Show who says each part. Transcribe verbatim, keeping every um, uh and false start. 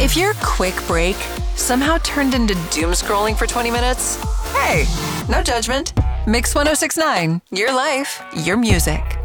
Speaker 1: If your quick break somehow turned into doom scrolling for twenty minutes, hey, no judgment. Mix one oh six point nine, your life, your music.